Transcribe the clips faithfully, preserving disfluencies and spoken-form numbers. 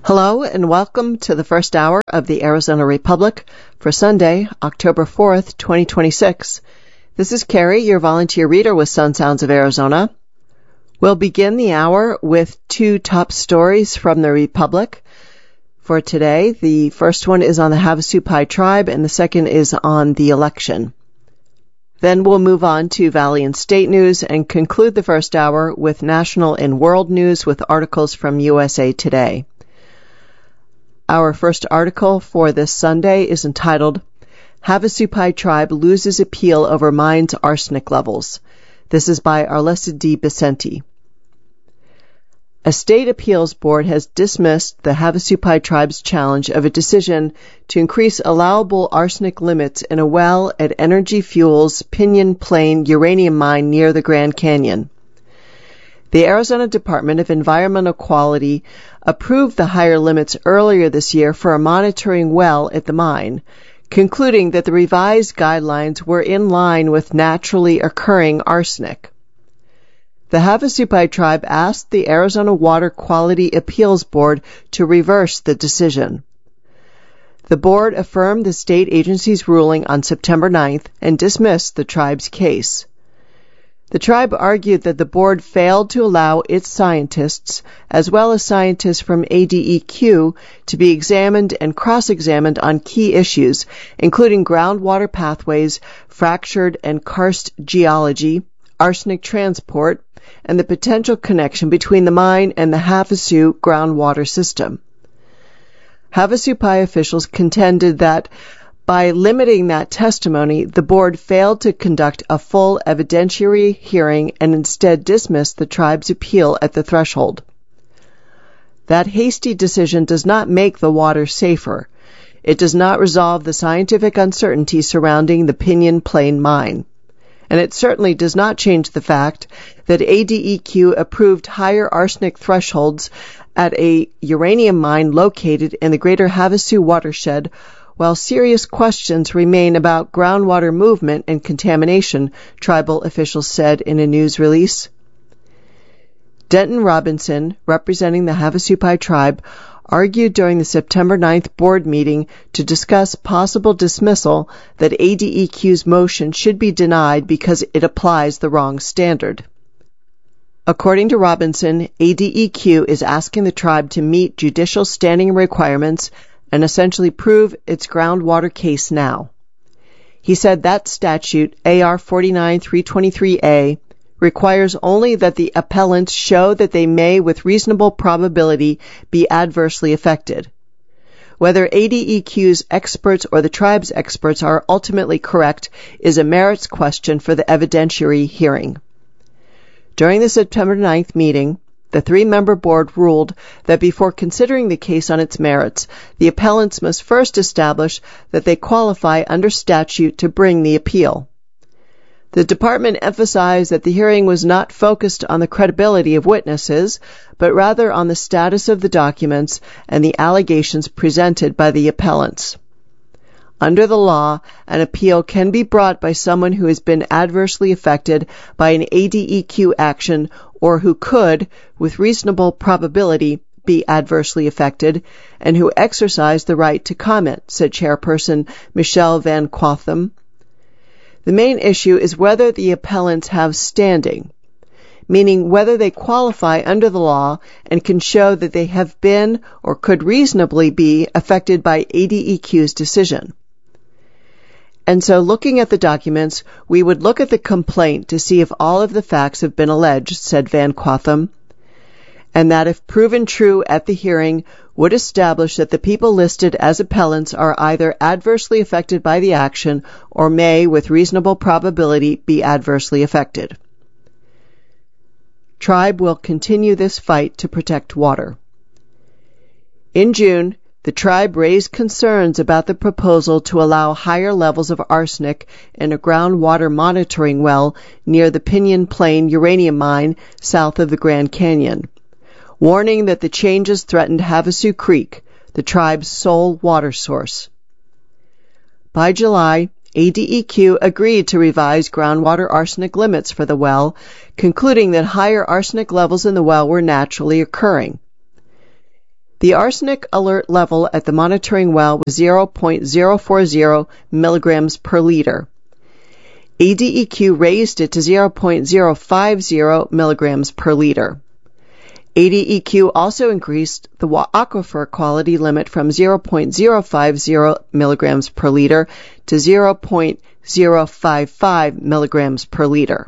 Hello and welcome to the first hour of the Arizona Republic for Sunday, October fourth, twenty twenty-six. This is Carrie, your volunteer reader with Sun Sounds of Arizona. We'll begin the hour with two top stories from the Republic for today. The first one is on the Havasupai tribe and the second is on the election. Then we'll move on to Valley and State news and conclude the first hour with national and world news with articles from U S A Today. Our first article for this Sunday is entitled, Havasupai Tribe Loses Appeal Over Mine's Arsenic Levels. This is by Arlessa D. Vicente. A state appeals board has dismissed the Havasupai tribe's challenge of a decision to increase allowable arsenic limits in a well at Energy Fuels' Pinyon Plain uranium mine near the Grand Canyon. The Arizona Department of Environmental Quality approved the higher limits earlier this year for a monitoring well at the mine, concluding that the revised guidelines were in line with naturally occurring arsenic. The Havasupai tribe asked the Arizona Water Quality Appeals Board to reverse the decision. The board affirmed the state agency's ruling on September ninth and dismissed the tribe's case. The tribe argued that the board failed to allow its scientists, as well as scientists from A D E Q, to be examined and cross-examined on key issues, including groundwater pathways, fractured and karst geology, arsenic transport, and the potential connection between the mine and the Havasu groundwater system. Havasupai officials contended that by limiting that testimony, the board failed to conduct a full evidentiary hearing and instead dismissed the tribe's appeal at the threshold. That hasty decision does not make the water safer. It does not resolve the scientific uncertainty surrounding the Pinyon Plain mine. And it certainly does not change the fact that A D E Q approved higher arsenic thresholds at a uranium mine located in the greater Havasu watershed, while serious questions remain about groundwater movement and contamination, tribal officials said in a news release. Denton Robinson, representing the Havasupai tribe, argued during the September ninth board meeting to discuss possible dismissal that A D E Q's motion should be denied because it applies the wrong standard. According to Robinson, A D E Q is asking the tribe to meet judicial standing requirements and essentially prove its groundwater case now. He said that statute, A R forty-nine three twenty-three A, requires only that the appellants show that they may, with reasonable probability, be adversely affected. Whether A D E Q's experts or the tribe's experts are ultimately correct is a merits question for the evidentiary hearing. During the September ninth meeting, the three-member board ruled that before considering the case on its merits, the appellants must first establish that they qualify under statute to bring the appeal. The department emphasized that the hearing was not focused on the credibility of witnesses, but rather on the status of the documents and the allegations presented by the appellants. Under the law, an appeal can be brought by someone who has been adversely affected by an A D E Q action or who could, with reasonable probability, be adversely affected, and who exercised the right to comment, said Chairperson Michelle Van Quatham. The main issue is whether the appellants have standing, meaning whether they qualify under the law and can show that they have been or could reasonably be affected by A D E Q's decision. And so looking at the documents, we would look at the complaint to see if all of the facts have been alleged, said Van Quatham, and that if proven true at the hearing, would establish that the people listed as appellants are either adversely affected by the action or may, with reasonable probability, be adversely affected. Tribe will continue this fight to protect water. In June, the tribe raised concerns about the proposal to allow higher levels of arsenic in a groundwater monitoring well near the Pinyon Plain uranium mine south of the Grand Canyon, warning that the changes threatened Havasu Creek, the tribe's sole water source. By July, A D E Q agreed to revise groundwater arsenic limits for the well, concluding that higher arsenic levels in the well were naturally occurring. The arsenic alert level at the monitoring well was zero point zero four zero milligrams per liter. A D E Q raised it to zero point zero five zero milligrams per liter. A D E Q also increased the aquifer quality limit from zero point zero five zero milligrams per liter to zero point zero five five milligrams per liter.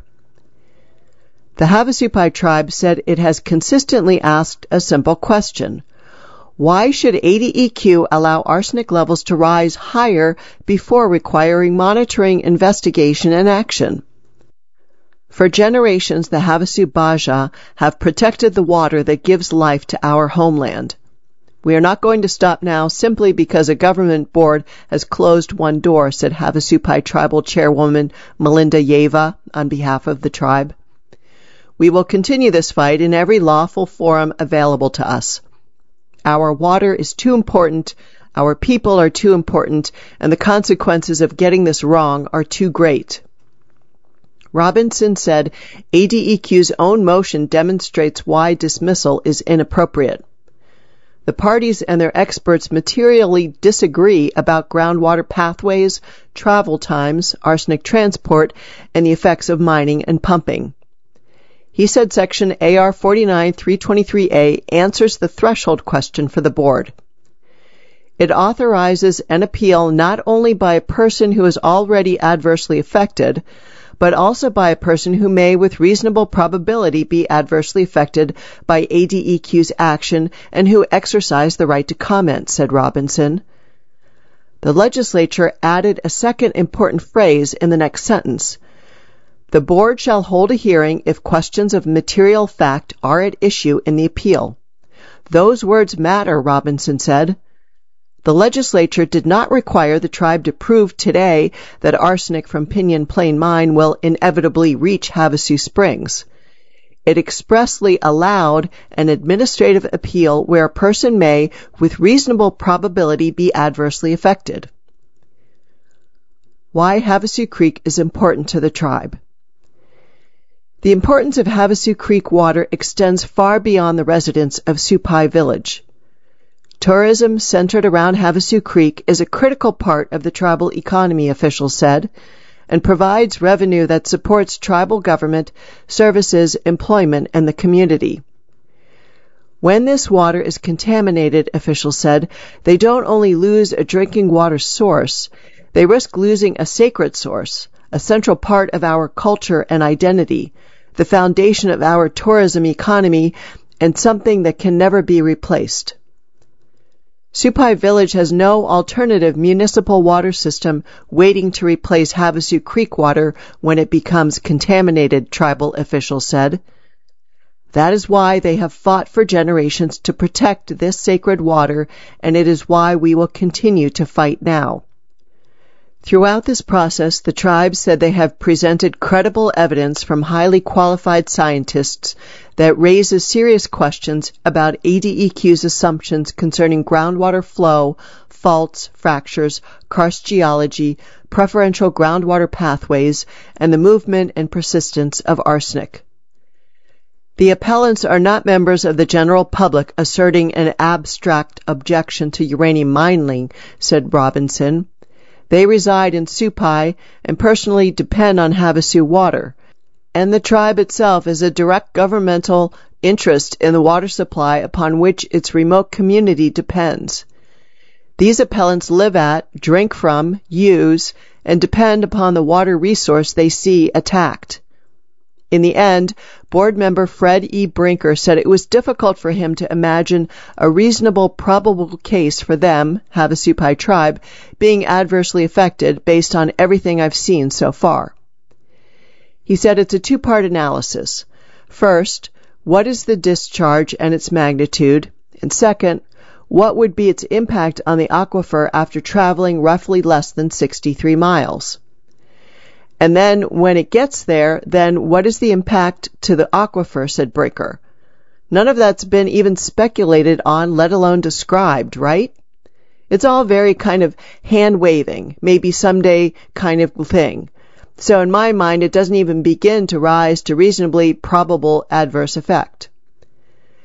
The Havasupai tribe said it has consistently asked a simple question. Why should A D E Q allow arsenic levels to rise higher before requiring monitoring, investigation, and action? For generations, the Havasu Baja have protected the water that gives life to our homeland. We are not going to stop now simply because a government board has closed one door, said Havasupai Tribal Chairwoman Melinda Yeva on behalf of the tribe. We will continue this fight in every lawful forum available to us. Our water is too important, our people are too important, and the consequences of getting this wrong are too great. Robinson said A D E Q's own motion demonstrates why dismissal is inappropriate. The parties and their experts materially disagree about groundwater pathways, travel times, arsenic transport, and the effects of mining and pumping. He said Section A R forty-nine dash three twenty-three A answers the threshold question for the board. It authorizes an appeal not only by a person who is already adversely affected, but also by a person who may with reasonable probability be adversely affected by A D E Q's action and who exercise the right to comment, said Robinson. The legislature added a second important phrase in the next sentence. The board shall hold a hearing if questions of material fact are at issue in the appeal. Those words matter, Robinson said. The legislature did not require the tribe to prove today that arsenic from Pinyon Plain Mine will inevitably reach Havasu Springs. It expressly allowed an administrative appeal where a person may, with reasonable probability, be adversely affected. Why Havasu Creek is important to the tribe. The importance of Havasu Creek water extends far beyond the residents of Supai Village. Tourism centered around Havasu Creek is a critical part of the tribal economy, officials said, and provides revenue that supports tribal government, services, employment, and the community. When this water is contaminated, officials said, they don't only lose a drinking water source, they risk losing a sacred source, a central part of our culture and identity, the foundation of our tourism economy, and something that can never be replaced. Supai Village has no alternative municipal water system waiting to replace Havasu Creek water when it becomes contaminated, tribal officials said. That is why they have fought for generations to protect this sacred water, and it is why we will continue to fight now. Throughout this process, the tribe said they have presented credible evidence from highly qualified scientists that raises serious questions about A D E Q's assumptions concerning groundwater flow, faults, fractures, karst geology, preferential groundwater pathways, and the movement and persistence of arsenic. The appellants are not members of the general public asserting an abstract objection to uranium mining, said Robinson. They reside in Supai and personally depend on Havasu water, and the tribe itself is a direct governmental interest in the water supply upon which its remote community depends. These appellants live at, drink from, use, and depend upon the water resource they see attacked. In the end, board member Fred E. Brinker said it was difficult for him to imagine a reasonable probable case for them, Havasupai tribe, being adversely affected based on everything I've seen so far. He said it's a two-part analysis. First, what is the discharge and its magnitude? And second, what would be its impact on the aquifer after traveling roughly less than sixty-three miles? And then when it gets there, then what is the impact to the aquifer, said Brinker. None of that's been even speculated on, let alone described, right? It's all very kind of hand-waving, maybe someday kind of thing. So in my mind, it doesn't even begin to rise to reasonably probable adverse effect.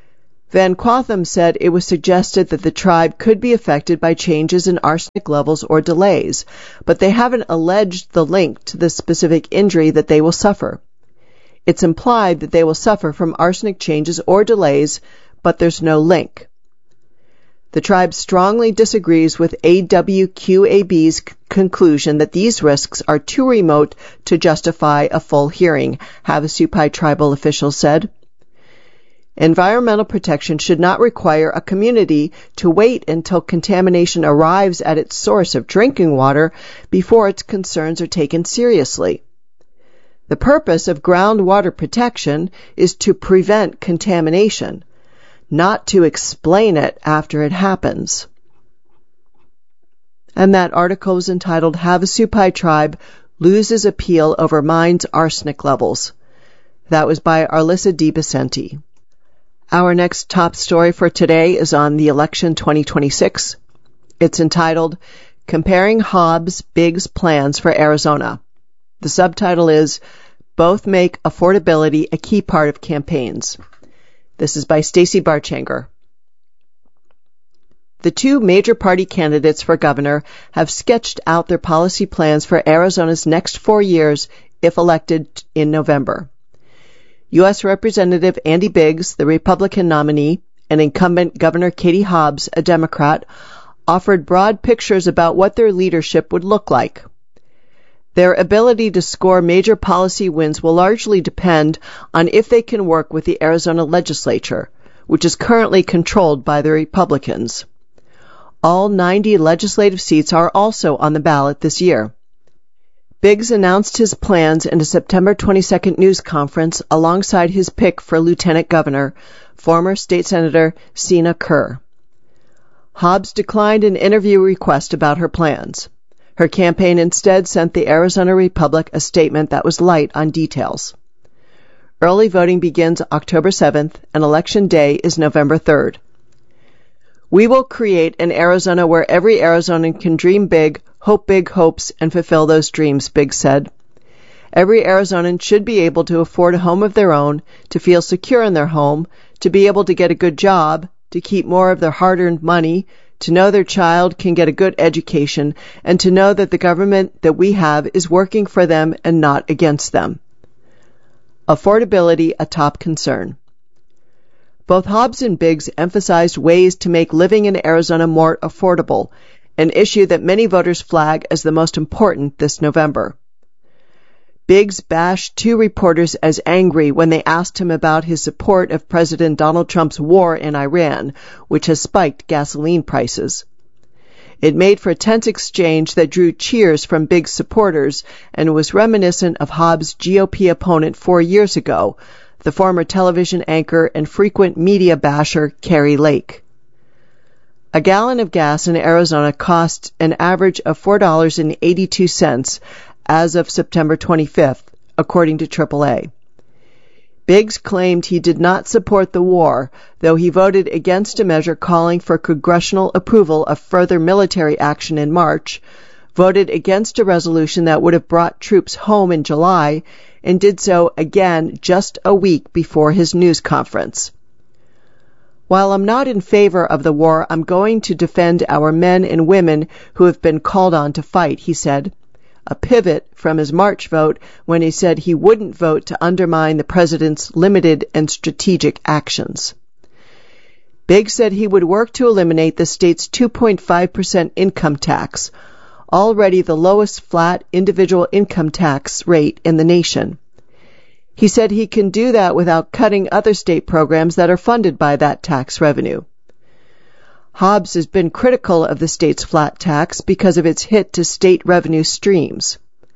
Van Quatham said it was suggested that the tribe could be affected by changes in arsenic levels or delays, but they haven't alleged the link to the specific injury that they will suffer. It's implied that they will suffer from arsenic changes or delays, but there's no link. The tribe strongly disagrees with A W Q A B's c- conclusion that these risks are too remote to justify a full hearing, Havasupai tribal officials said. Environmental protection should not require a community to wait until contamination arrives at its source of drinking water before its concerns are taken seriously. The purpose of groundwater protection is to prevent contamination, not to explain it after it happens. And that article was entitled Havasupai Tribe Loses Appeal Over Mines Arsenic Levels. That was by Arlissa DiBicenti. Our next top story for today is on the election twenty twenty-six. It's entitled Comparing Hobbs Biggs Plans for Arizona. The subtitle is Both Make Affordability a Key Part of Campaigns. This is by Stacy Barchanger. The two major party candidates for governor have sketched out their policy plans for Arizona's next four years if elected in November. U S Representative Andy Biggs, the Republican nominee, and incumbent Governor Katie Hobbs, a Democrat, offered broad pictures about what their leadership would look like. Their ability to score major policy wins will largely depend on if they can work with the Arizona legislature, which is currently controlled by the Republicans. All ninety legislative seats are also on the ballot this year. Biggs announced his plans in a September twenty-second news conference alongside his pick for lieutenant governor, former state senator Sina Kerr. Hobbs declined an interview request about her plans. Her campaign instead sent the Arizona Republic a statement that was light on details. Early voting begins October seventh, and Election Day is November third. We will create an Arizona where every Arizonan can dream big, hope big hopes, and fulfill those dreams, Biggs said. Every Arizonan should be able to afford a home of their own, to feel secure in their home, to be able to get a good job, to keep more of their hard-earned money, to know their child can get a good education, and to know that the government that we have is working for them and not against them. Affordability a top concern. Both Hobbs and Biggs emphasized ways to make living in Arizona more affordable, an issue that many voters flag as the most important this November. Biggs bashed two reporters as angry when they asked him about his support of President Donald Trump's war in Iran, which has spiked gasoline prices. It made for a tense exchange that drew cheers from Biggs' supporters and was reminiscent of Hobbs' G O P opponent four years ago, the former television anchor and frequent media basher Kari Lake. A gallon of gas in Arizona costs an average of four dollars and eighty-two cents as of September twenty-fifth, according to triple A. Biggs claimed he did not support the war, though he voted against a measure calling for congressional approval of further military action in March, voted against a resolution that would have brought troops home in July, and did so again just a week before his news conference. While I'm not in favor of the war, I'm going to defend our men and women who have been called on to fight, he said, a pivot from his March vote when he said he wouldn't vote to undermine the president's limited and strategic actions. Biggs said he would work to eliminate the state's two point five percent income tax, already the lowest flat individual income tax rate in the nation. He said he can do that without cutting other state programs that are funded by that tax revenue. Hobbs has been critical of the state's flat tax because of its hit to state revenue streams.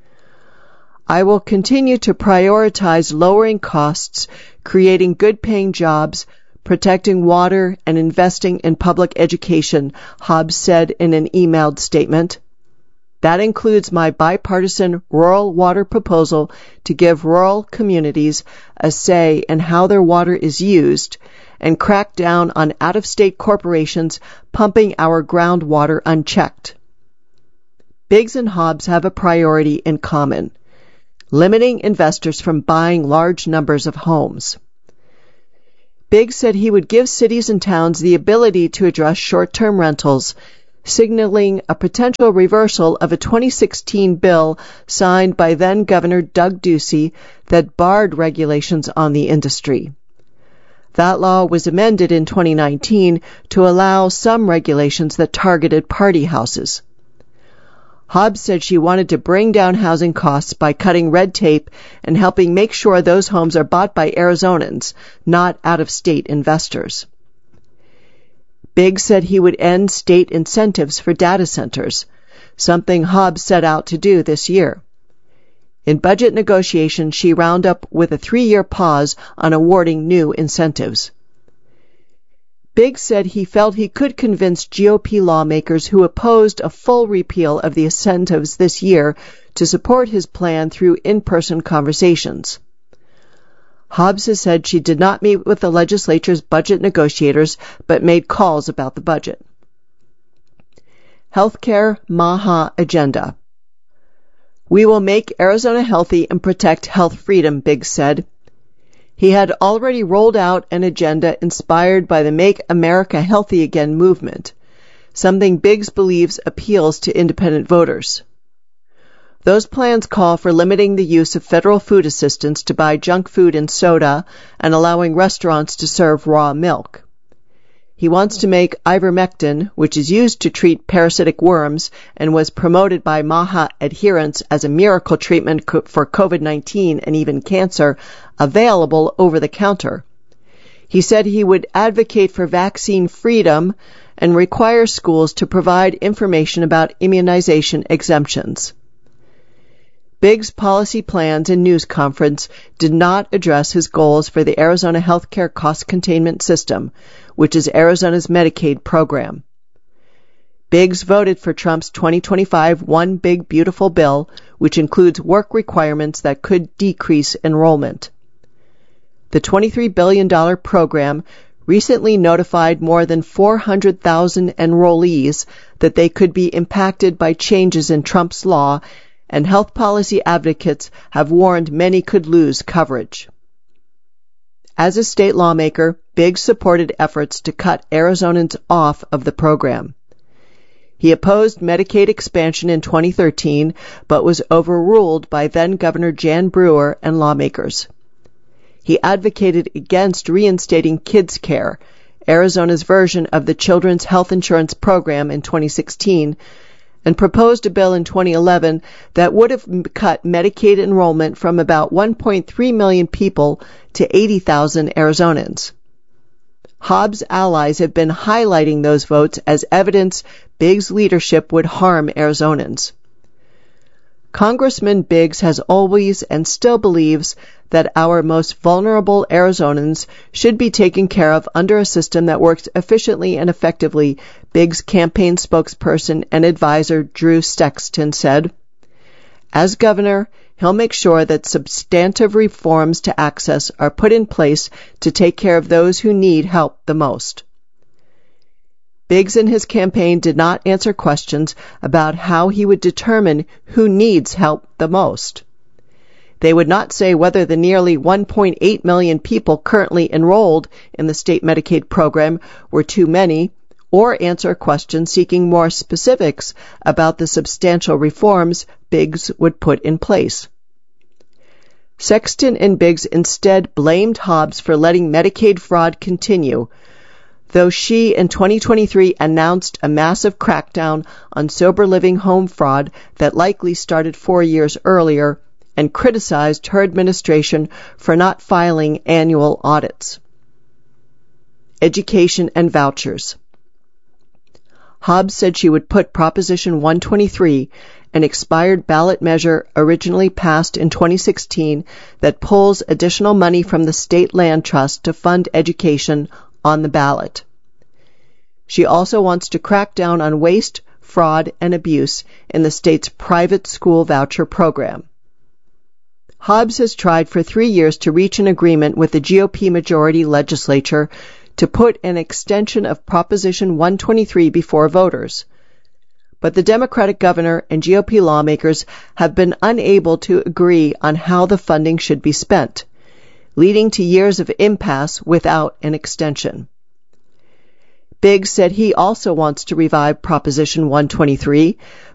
I will continue to prioritize lowering costs, creating good-paying jobs, protecting water, and investing in public education, Hobbs said in an emailed statement. That includes my bipartisan rural water proposal to give rural communities a say in how their water is used and crack down on out-of-state corporations pumping our groundwater unchecked. Biggs and Hobbs have a priority in common: limiting investors from buying large numbers of homes. Biggs said he would give cities and towns the ability to address short-term rentals, signaling a potential reversal of a twenty sixteen bill signed by then-Governor Doug Ducey that barred regulations on the industry. That law was amended in twenty nineteen to allow some regulations that targeted party houses. Hobbs said she wanted to bring down housing costs by cutting red tape and helping make sure those homes are bought by Arizonans, not out-of-state investors. Biggs said he would end state incentives for data centers, something Hobbs set out to do this year. In budget negotiations, she wound up with a three-year pause on awarding new incentives. Biggs said he felt he could convince G O P lawmakers who opposed a full repeal of the incentives this year to support his plan through in-person conversations. Hobbs has said she did not meet with the legislature's budget negotiators, but made calls about the budget. Healthcare MAHA agenda. We will make Arizona healthy and protect health freedom, Biggs said. He had already rolled out an agenda inspired by the Make America Healthy Again movement, something Biggs believes appeals to independent voters. Those plans call for limiting the use of federal food assistance to buy junk food and soda and allowing restaurants to serve raw milk. He wants to make ivermectin, which is used to treat parasitic worms and was promoted by MAHA adherents as a miracle treatment for COVID nineteen and even cancer, available over the counter. He said he would advocate for vaccine freedom and require schools to provide information about immunization exemptions. Biggs' policy plans and news conference did not address his goals for the Arizona Healthcare Cost Containment System, which is Arizona's Medicaid program. Biggs voted for Trump's twenty twenty-five One Big Beautiful bill, which includes work requirements that could decrease enrollment. The twenty-three billion dollars program recently notified more than four hundred thousand enrollees that they could be impacted by changes in Trump's law, and health policy advocates have warned many could lose coverage. As a state lawmaker, Biggs supported efforts to cut Arizonans off of the program. He opposed Medicaid expansion in twenty thirteen, but was overruled by then-Governor Jan Brewer and lawmakers. He advocated against reinstating Kids Care, Arizona's version of the Children's Health Insurance Program, in twenty sixteen, and proposed a bill in twenty eleven that would have cut Medicaid enrollment from about one point three million people to eighty thousand Arizonans. Hobbs' allies have been highlighting those votes as evidence Biggs' leadership would harm Arizonans. Congressman Biggs has always and still believes that our most vulnerable Arizonans should be taken care of under a system that works efficiently and effectively, Biggs' campaign spokesperson and advisor Drew Sexton said. As governor, he'll make sure that substantive reforms to access are put in place to take care of those who need help the most. Biggs and his campaign did not answer questions about how he would determine who needs help the most. They would not say whether the nearly one point eight million people currently enrolled in the state Medicaid program were too many, or answer questions seeking more specifics about the substantial reforms Biggs would put in place. Sexton and Biggs instead blamed Hobbs for letting Medicaid fraud continue, though she in twenty twenty-three announced a massive crackdown on sober living home fraud that likely started four years earlier, and criticized her administration for not filing annual audits. Education and vouchers. Hobbs said she would put Proposition one twenty-three, an expired ballot measure originally passed in twenty sixteen that pulls additional money from the state land trust to fund education, on the ballot. She also wants to crack down on waste, fraud, and abuse in the state's private school voucher program. Hobbs has tried for three years to reach an agreement with the G O P majority legislature to put an extension of Proposition one twenty-three before voters. But the Democratic governor and G O P lawmakers have been unable to agree on how the funding should be spent, leading to years of impasse without an extension. Biggs said he also wants to revive Proposition one twenty-three,